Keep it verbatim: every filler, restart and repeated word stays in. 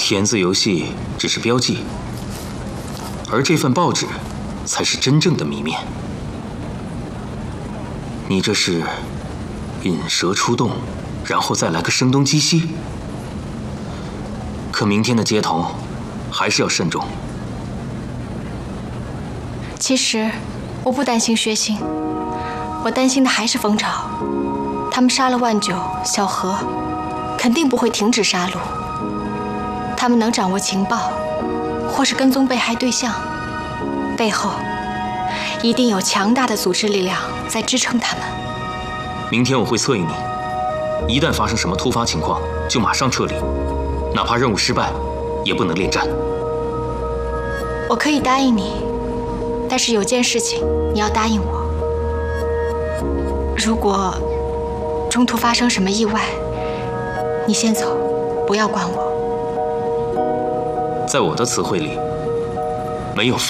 填字游戏只是标记，而这份报纸才是真正的谜面。你这是引蛇出洞，然后再来个声东击西。可明天的接头还是要慎重。 其实我不担心薛兴，我担心的还是蜂巢。他们杀了万九、小何，肯定不会停止杀戮。他们能掌握情报，或是跟踪被害对象，背后一定有强大的组织力量在支撑他们。 明天我会策应你，一旦发生什么突发情况，就马上撤离，哪怕任务失败，也不能恋战。 我可以答应你，但是有件事情你要答应我：如果中途发生什么意外，你先走，不要管我。 在我的词汇里，没有